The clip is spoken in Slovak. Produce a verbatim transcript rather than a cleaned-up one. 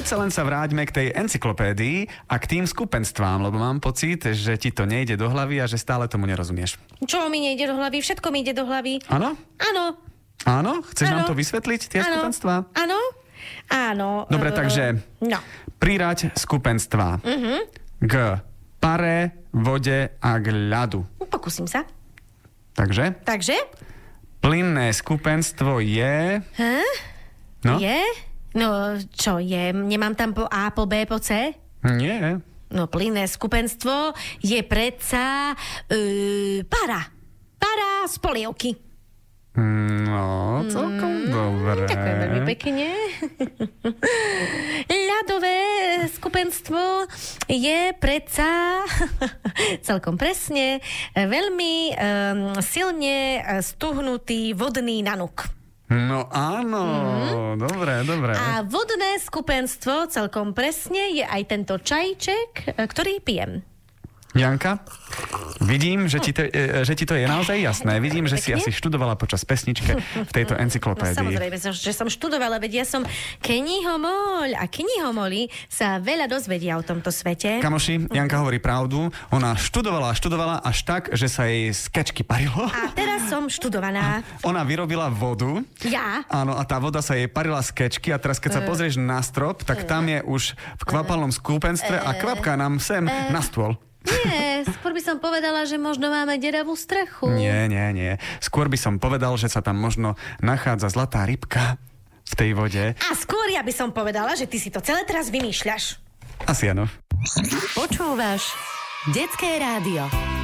predsa len sa vráťme k tej encyklopédii a k tým skupenstvám, lebo mám pocit, že ti to nejde do hlavy a že stále tomu nerozumieš. Čo mi nejde do hlavy? Všetko mi ide do hlavy. Áno? Áno. Áno? Chceš Áno. nám to vysvetliť, tie Áno. skupenstvá? Áno. Áno. Dobre, uh, takže no. prirať skupenstvá Uh-huh. k pare, vode a k ľadu. Pokúsim sa. Takže Takže? plynné skupenstvo je... Huh? No? Je? No, čo je? Nemám tam po A, po B, po C? Nie. No, plynné skupenstvo je predsa uh, para. Para z polievky. No, celkom mm, dobre. Ďakujem veľmi pekne. Ľadové skupenstvo je predsa celkom presne veľmi um, silne stuhnutý vodný nanuk. No áno, mm. dobre, dobre. A vodné skupenstvo celkom presne je aj tento čajček, ktorý pijem. Janka, vidím, že ti, to, že ti to je naozaj jasné. Vidím, že si asi študovala počas pesničke v tejto encyklopédii. No samozrejme, že som študovala, veď ja som knihomol a knihomoli sa veľa dozvedia o tomto svete. Kamoši, Janka hovorí pravdu. Ona študovala a študovala až tak, že sa jej z kečky parilo. A teraz som študovaná. Ona vyrobila vodu. Ja? Áno, a tá voda sa jej parila z kečky a teraz keď sa pozrieš na strop, tak tam je už v kvapalnom skupenstve a kvapká nám sem na stôl. Nie, skôr by som povedala, že možno máme deravú strechu. Nie, nie, nie. Skôr by som povedal, že sa tam možno nachádza zlatá rybka v tej vode. A skôr ja by som povedala, že ty si to celé teraz vymýšľaš. Asi áno. Počúvaš Detské rádio.